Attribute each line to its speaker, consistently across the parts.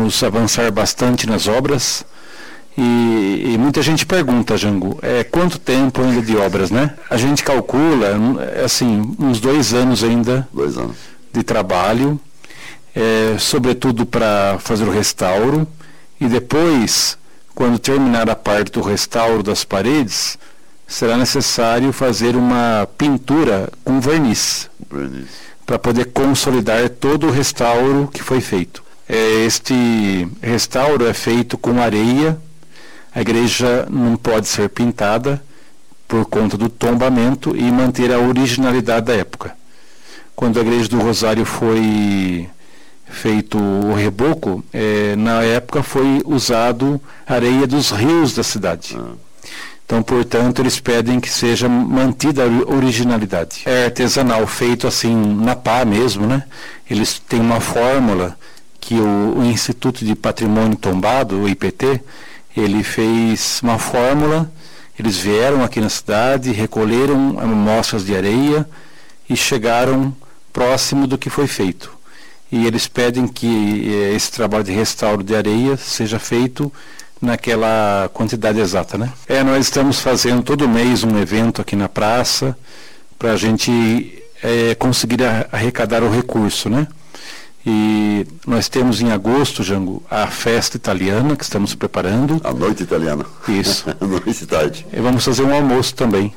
Speaker 1: vamos avançar bastante nas obras. E muita gente pergunta, Jango, quanto tempo ainda de obras, né? A gente calcula, assim, uns 2 anos ainda
Speaker 2: 2 anos
Speaker 1: de trabalho, sobretudo para fazer o restauro, e depois, quando terminar a parte do restauro das paredes, será necessário fazer uma pintura com verniz. Para poder consolidar todo o restauro que foi feito. Este restauro é feito com areia. A igreja não pode ser pintada por conta do tombamento e manter a originalidade da época. Quando a igreja do Rosário foi feito o reboco, na época foi usado areia dos rios da cidade. Então, portanto, eles pedem que seja mantida a originalidade. É artesanal, feito assim na pá mesmo, né? Eles têm uma fórmula que o Instituto de Patrimônio Tombado, o IPT, ele fez uma fórmula. Eles vieram aqui na cidade, recolheram amostras de areia e chegaram próximo do que foi feito. E eles pedem que esse trabalho de restauro de areia seja feito naquela quantidade exata, né? Nós estamos fazendo todo mês um evento aqui na praça para a gente conseguir arrecadar o recurso, né? E nós temos em agosto, Jango, a festa italiana que estamos preparando.
Speaker 2: A noite italiana.
Speaker 1: Isso.
Speaker 2: A noite tarde.
Speaker 1: E vamos fazer um almoço também.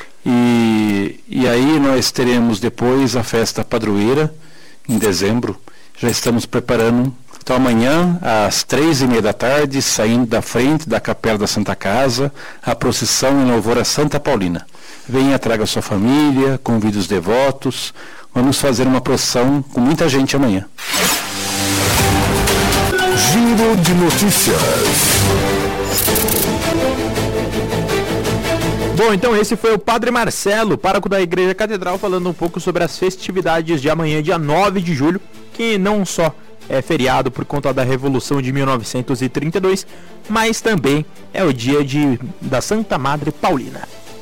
Speaker 1: E aí nós teremos depois a festa padroeira, em dezembro. Já estamos preparando. Então amanhã, às 3:30 da tarde, saindo da frente da Capela da Santa Casa, a procissão em louvor a Santa Paulina. Venha, traga sua família, convide os devotos. Vamos fazer uma procissão com muita gente amanhã.
Speaker 3: Giro de notícias.
Speaker 4: Bom, então esse foi o Padre Marcelo, pároco da Igreja Catedral, falando um pouco sobre as festividades de amanhã, dia 9 de julho, que não só é feriado por conta da Revolução de 1932, mas também é o dia da Santa Madre Paulina.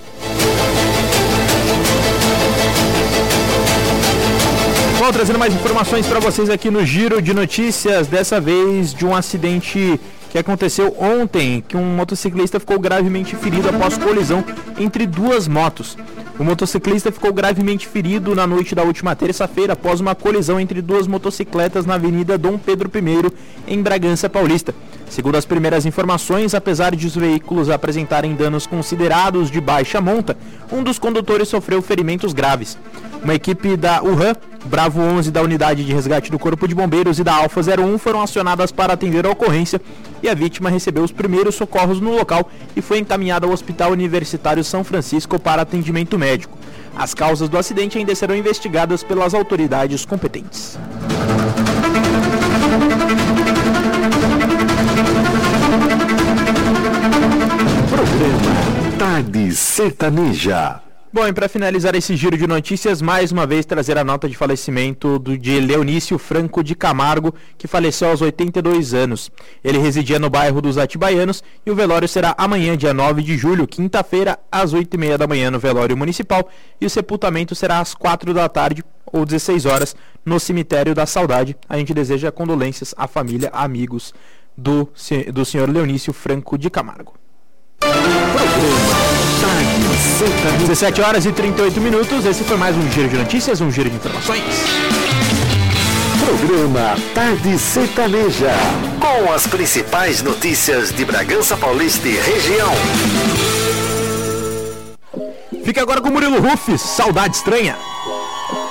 Speaker 4: Bom, trazendo mais informações para vocês aqui no Giro de Notícias, dessa vez de um acidente que aconteceu ontem, que um motociclista ficou gravemente ferido após colisão entre duas motos. O motociclista ficou gravemente ferido na noite da última terça-feira após uma colisão entre duas motocicletas na Avenida Dom Pedro I, em Bragança Paulista. Segundo as primeiras informações, apesar de os veículos apresentarem danos considerados de baixa monta, um dos condutores sofreu ferimentos graves. Uma equipe da URAM, Bravo 11 da Unidade de Resgate do Corpo de Bombeiros e da Alfa 01 foram acionadas para atender a ocorrência e a vítima recebeu os primeiros socorros no local e foi encaminhada ao Hospital Universitário São Francisco para atendimento médico. As causas do acidente ainda serão investigadas pelas autoridades competentes.
Speaker 3: Programa Tarde Sertaneja.
Speaker 4: Bom, e para finalizar esse giro de notícias, mais uma vez trazer a nota de falecimento de Leonício Franco de Camargo, que faleceu aos 82 anos. Ele residia no bairro dos Atibaianos e o velório será amanhã, dia 9 de julho, quinta-feira, às 8:30 da manhã no velório municipal, e o sepultamento será às 4 da tarde ou 16 horas no Cemitério da Saudade. A gente deseja condolências à família, amigos do senhor Leonício Franco de Camargo. 17 horas e 38 minutos, esse foi mais um Giro de Notícias, um Giro de Informações.
Speaker 3: Programa Tarde Sertaneja, com as principais notícias de Bragança Paulista e região.
Speaker 4: Fica agora com Murilo Rufus, Saudade Estranha.